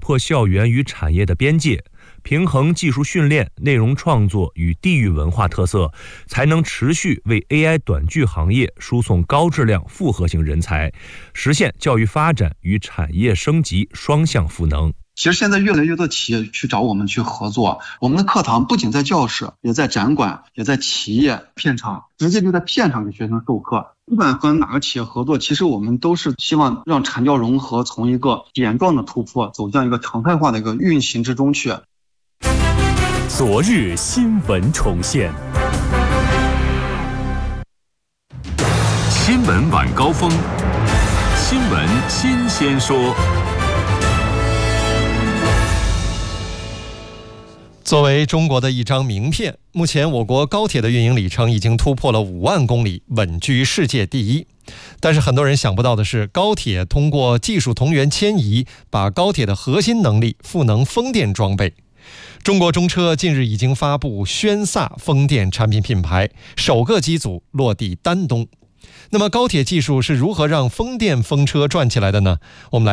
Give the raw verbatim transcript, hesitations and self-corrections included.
破校园与产业的边界，平衡技术训练、内容创作与地域文化特色，才能持续为 A I 短剧行业输送高质量复合型人才，实现教育发展与产业升级双向赋能。 其实现在越来越多企业去找我们去合作，我们的课堂不仅在教室，也在展馆，也在企业片场，直接就在片场给学生授课。不管和哪个企业合作，其实我们都是希望让产教融合从一个点状的突破走向一个常态化的一个运行之中去。 昨日新闻重现，新闻晚高峰，新闻新鲜说。 作为中国的一张名片，目前我国高铁的运营里程已经突破了五万公里，稳居世界第一。但是很多人想不到的是，高铁通过技术同源迁移，把高铁的核心能力赋能风电装备。中国中车近日已经发布轩飒风电产品品牌，首个机组落地丹东。那么高铁技术是如何让风电风车转起来的呢？我们来